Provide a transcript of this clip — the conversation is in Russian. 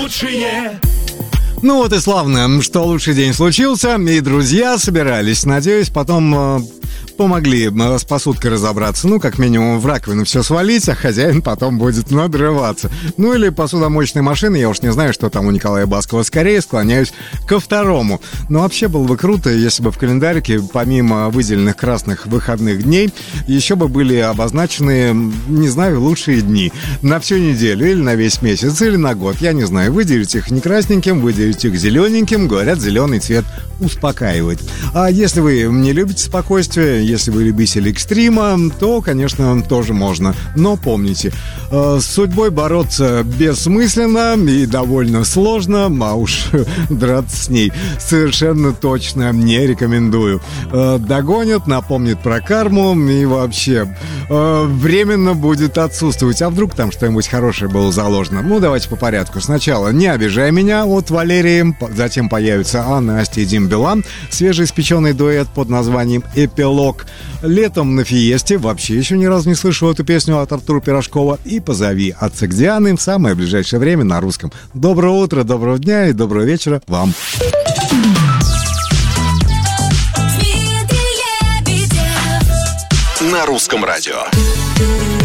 Ну вот и славно, что лучший день случился, и друзья собирались. Надеюсь, потом помогли с посудкой разобраться. Ну, как минимум, в раковину все свалить, а хозяин потом будет надрываться. Ну, или посудомоечной машины, я уж не знаю, что там у Николая Баскова. Скорее склоняюсь ко второму. Но вообще было бы круто, если бы в календарике, помимо выделенных красных выходных дней, еще бы были обозначены, не знаю, лучшие дни. На всю неделю, или на весь месяц, или на год. Я не знаю, выделить их не красненьким, выделить их зелененьким. Говорят, зеленый цвет успокаивает. А если вы не любите спокойствие, если вы любитель экстрима, то, конечно, тоже можно. Но помните, с судьбой бороться бессмысленно и довольно сложно, а уж драться с ней совершенно точно не рекомендую. Догонят, напомнит про карму и вообще временно будет отсутствовать. А вдруг там что-нибудь хорошее было заложено? Ну, давайте по порядку. Сначала «Не обижай меня» от Валерии, затем появится Настя и Дим Билан, свежеиспеченный дуэт под названием «Эпилог». Летом на Фиесте, вообще еще ни разу не слышал эту песню от Артура Пирожкова, и «Позови» от Сагдианы в самое ближайшее время на русском. Доброе утро, доброго дня и доброго вечера вам. На русском радио.